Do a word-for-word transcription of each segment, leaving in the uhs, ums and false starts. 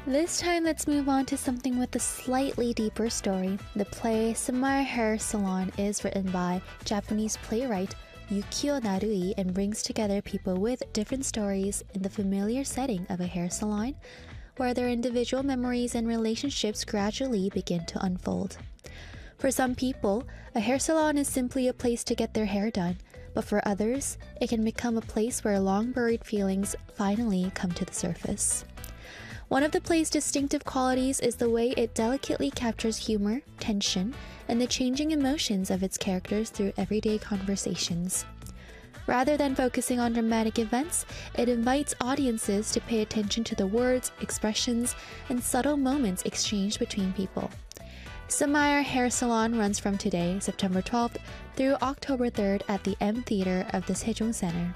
This time, let's move on to something with a slightly deeper story. The play Samar Hair Salon is written by Japanese playwright Yukio Narui and brings together people with different stories in the familiar setting of a hair salon, where their individual memories and relationships gradually begin to unfold. For some people, a hair salon is simply a place to get their hair done, but for others, it can become a place where long-buried feelings finally come to the surface. One of the play's distinctive qualities is the way it delicately captures humor, tension, and the changing emotions of its characters through everyday conversations. Rather than focusing on dramatic events, it invites audiences to pay attention to the words, expressions, and subtle moments exchanged between people. Samar Hair Salon runs from today, September twelfth, through October third at the M Theater of the Sejong Center.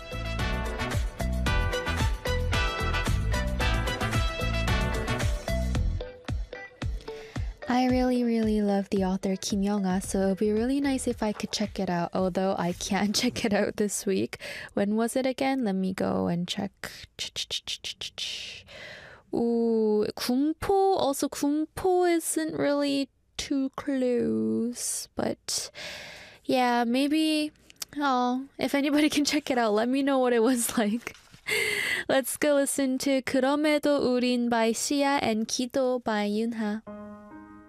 I really, really love the author Kim Young-ah, so it would be really nice if I could check it out, although I can't check it out this week. When was it again? Let me go and check. Ooh, Gungpo. Also, Gungpo isn't really too close, but yeah, maybe, oh, if anybody can check it out, let me know what it was like. Let's go listen to 그럼에도 우린 by Sia and Kido by Yunha.